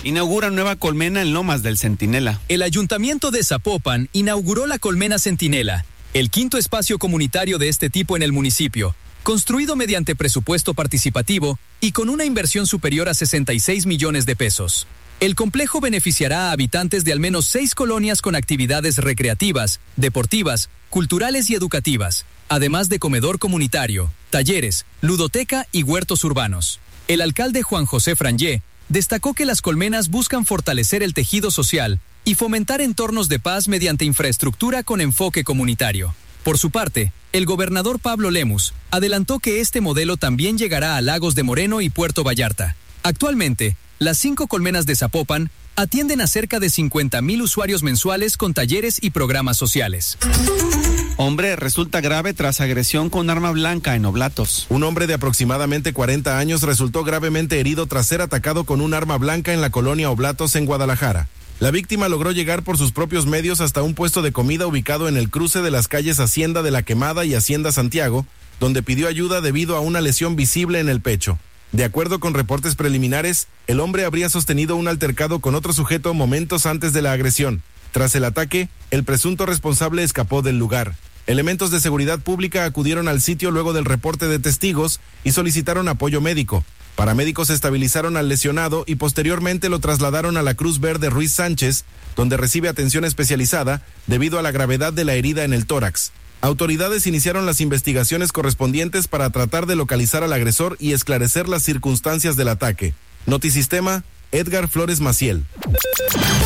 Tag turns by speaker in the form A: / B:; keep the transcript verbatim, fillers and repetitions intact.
A: Inaugura nueva colmena en Lomas del Centinela.
B: El Ayuntamiento de Zapopan inauguró la Colmena Centinela, el quinto espacio comunitario de este tipo en el municipio, construido mediante presupuesto participativo y con una inversión superior a sesenta y seis millones de pesos. El complejo beneficiará a habitantes de al menos seis colonias con actividades recreativas, deportivas, culturales y educativas, además de comedor comunitario, talleres, ludoteca y huertos urbanos. El alcalde Juan José Frangé destacó que las colmenas buscan fortalecer el tejido social y fomentar entornos de paz mediante infraestructura con enfoque comunitario. Por su parte, el gobernador Pablo Lemus adelantó que este modelo también llegará a Lagos de Moreno y Puerto Vallarta. Actualmente, las cinco colmenas de Zapopan atienden a cerca de cincuenta mil usuarios mensuales con talleres y programas sociales.
A: Hombre resulta grave tras agresión con arma blanca en Oblatos.
C: Un hombre de aproximadamente cuarenta años resultó gravemente herido tras ser atacado con un arma blanca en la colonia Oblatos en Guadalajara. La víctima logró llegar por sus propios medios hasta un puesto de comida ubicado en el cruce de las calles Hacienda de la Quemada y Hacienda Santiago, donde pidió ayuda debido a una lesión visible en el pecho. De acuerdo con reportes preliminares, el hombre habría sostenido un altercado con otro sujeto momentos antes de la agresión. Tras el ataque, el presunto responsable escapó del lugar. Elementos de seguridad pública acudieron al sitio luego del reporte de testigos y solicitaron apoyo médico. Paramédicos estabilizaron al lesionado y posteriormente lo trasladaron a la Cruz Verde Ruiz Sánchez, donde recibe atención especializada debido a la gravedad de la herida en el tórax. Autoridades iniciaron las investigaciones correspondientes para tratar de localizar al agresor y esclarecer las circunstancias del ataque. Notisistema, Edgar Flores Maciel.